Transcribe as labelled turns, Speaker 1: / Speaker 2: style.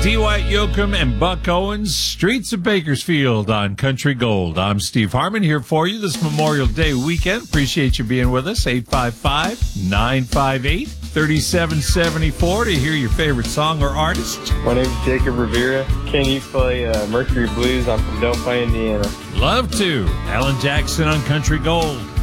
Speaker 1: Dwight Yoakam and Buck Owens, Streets of Bakersfield on Country Gold. I'm Steve Harmon here for you this Memorial Day weekend. Appreciate you being with us. 855-958-3774 to hear your favorite song or artist.
Speaker 2: My name is Jacob Rivera. Can you play Mercury Blues? I'm from Delphia, Indiana.
Speaker 1: Love to. Alan Jackson on Country Gold.